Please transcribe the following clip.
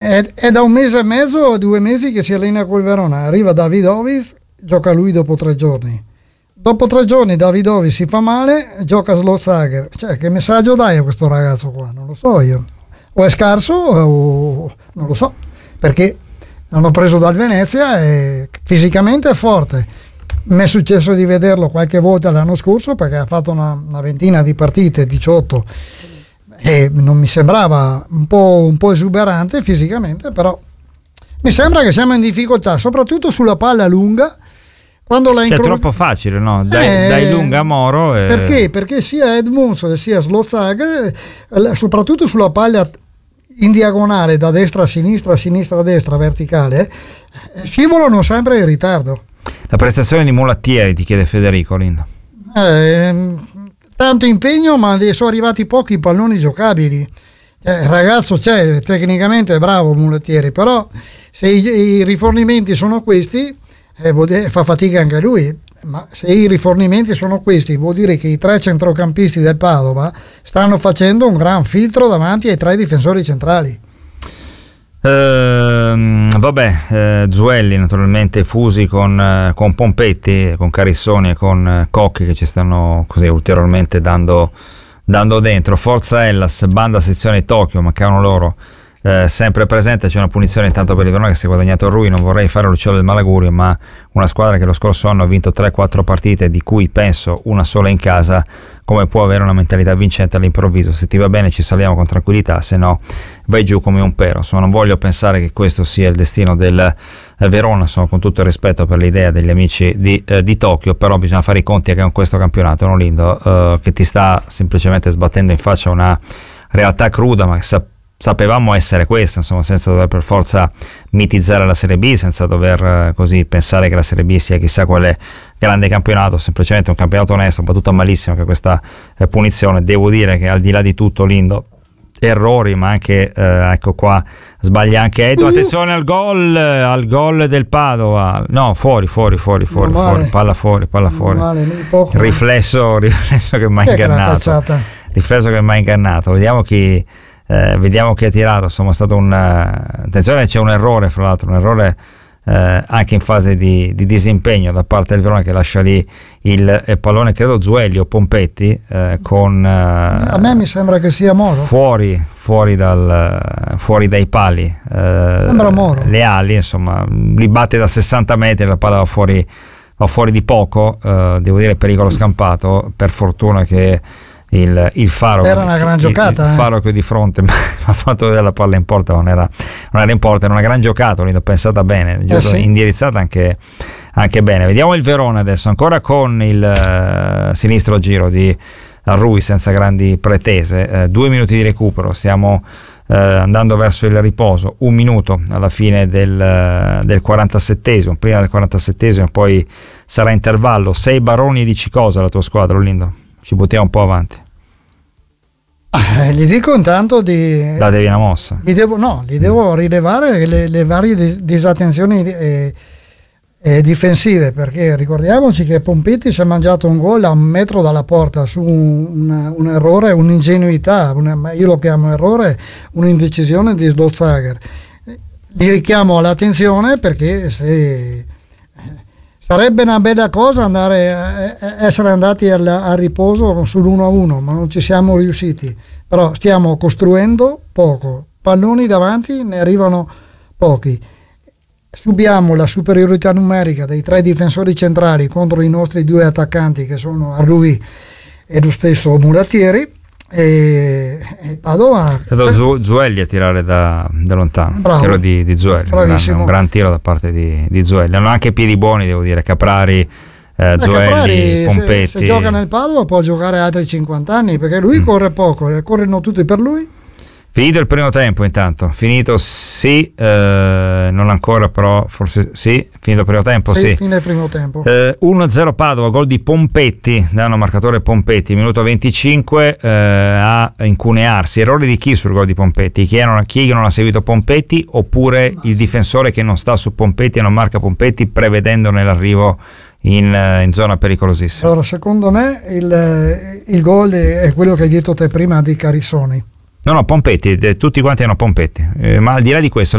È da un mese e mezzo, 2 mesi che si allena col Verona. Arriva Davidovic, gioca lui dopo 3 giorni. Dopo 3 giorni Davidovic si fa male, gioca Slozager. Cioè, che messaggio dai a questo ragazzo qua? Non lo so io. O è scarso o non lo so, perché l'hanno preso dal Venezia e fisicamente è forte. Mi è successo di vederlo qualche volta l'anno scorso perché ha fatto una ventina di partite, 18, e non mi sembrava un po' esuberante fisicamente, però mi sembra che siamo in difficoltà, soprattutto sulla palla lunga. Quando è troppo facile, no? Dai lunga a Moro. Perché? Perché sia Edmunds sia Slozager, soprattutto sulla palla in diagonale da destra a sinistra a destra, verticale, scivolano sempre in ritardo. La prestazione di Mulattieri, ti chiede Federico, Lindo. Tanto impegno, ma sono arrivati pochi palloni giocabili. Il ragazzo tecnicamente è bravo Mulattieri, però se i rifornimenti sono questi, fa fatica anche lui. Ma se i rifornimenti sono questi, vuol dire che i 3 centrocampisti del Padova stanno facendo un gran filtro davanti ai 3 difensori centrali. Zuelli naturalmente fusi con Pompetti, con Carissoni e con Cocchi che ci stanno così ulteriormente dando dentro. Forza Hellas, banda sezione Tokyo, mancavano loro. Sempre presente. C'è una punizione intanto per il Verona che si è guadagnato Rui. Non vorrei fare l'uccello del Malagurio, ma una squadra che lo scorso anno ha vinto 3-4 partite, di cui penso una sola in casa, come può avere una mentalità vincente all'improvviso? Se ti va bene ci saliamo con tranquillità, se no vai giù come un pero. Insomma, non voglio pensare che questo sia il destino del Verona, insomma, con tutto il rispetto per l'idea degli amici di Tokyo, però bisogna fare i conti anche con questo campionato, no, Lindo? Che ti sta semplicemente sbattendo in faccia una realtà cruda, ma sapevamo essere questa, insomma, senza dover per forza mitizzare la Serie B, senza dover così pensare che la Serie B sia chissà quale grande campionato, semplicemente un campionato onesto, battuta malissimo che questa punizione. Devo dire che al di là di tutto, Lindo, errori, ma anche ecco qua sbaglia anche Edo. Attenzione al gol del Padova, no, fuori, palla fuori, riflesso che mi ha ingannato, vediamo chi ha tirato. Insomma, è stato attenzione, c'è un errore, fra l'altro, anche in fase di disimpegno da parte del Verona, che lascia lì il pallone, credo Zuelli o Pompetti, con a me mi sembra che sia Moro fuori dai pali, sembra Moro. Le ali, insomma, li batte da 60 metri, la palla va fuori di poco, devo dire pericolo scampato. Per fortuna che il Faro era una gran giocata, il Faro che ho di fronte mi ha fatto vedere la palla in porta, non era in porta, era una gran giocata, l'ho pensata bene, sì. Indirizzata anche bene. Vediamo il Verona adesso, ancora con il sinistro giro di Rui, senza grandi pretese. 2 minuti di recupero, stiamo andando verso il riposo, 1 minuto alla fine del 47esimo, prima del 47esimo, poi sarà intervallo. 6 baroni di Cicosa la tua squadra, Lindo? Ci buttiamo un po' avanti. Gli dico intanto datevi una mossa. Gli devo rilevare le varie disattenzioni difensive, perché ricordiamoci che Pompetti si è mangiato un gol a 1 metro dalla porta su un errore, un'ingenuità, io lo chiamo errore, un'indecisione di Slozager. Li richiamo all'attenzione perché sarebbe una bella cosa essere andati al riposo sull'1-1, ma non ci siamo riusciti. Però stiamo costruendo poco, palloni davanti ne arrivano pochi. Subiamo la superiorità numerica dei 3 difensori centrali contro i nostri 2 attaccanti, che sono Arrui e lo stesso Mulattieri. E Padova, Zuelli a tirare da lontano. Bravo. Tiro di Zuelli, un gran tiro da parte di Zuelli. Hanno anche piedi buoni, devo dire, Caprari, Zuelli, Caprari, Pompetti. se gioca nel Padova può giocare altri 50 anni, perché lui corre poco, corrono tutti per lui. Finito il primo tempo, intanto finito, sì, non ancora, però forse sì, finito il primo tempo, sì. Fine il primo tempo. 1-0 Padova, gol di Pompetti, danno marcatore Pompetti, minuto 25, a incunearsi. Errore di chi sul gol di Pompetti? Chi non ha seguito Pompetti, oppure il difensore che non sta su Pompetti e non marca Pompetti, prevedendone l'arrivo in zona pericolosissima? Allora, secondo me il gol è quello che hai detto te prima di Carissoni. No, Pompetti, tutti quanti hanno Pompetti, ma al di là di questo